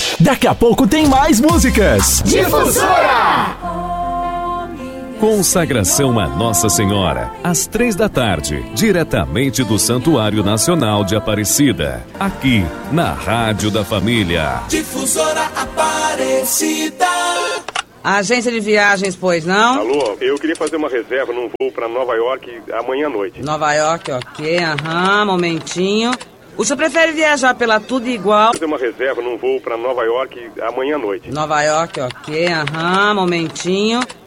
Daqui a pouco tem mais músicas. Difusora! Consagração a Nossa Senhora, às 15h, diretamente do Santuário Nacional de Aparecida, aqui na Rádio da Família. Difusora Aparecida. Agência de viagens, pois não? Alô, eu queria fazer uma reserva num voo para Nova York amanhã à noite. Nova York, ok, momentinho. O senhor prefere viajar pela Tudo Igual? Fazer uma reserva num voo para Nova York amanhã à noite. Nova York, ok, momentinho.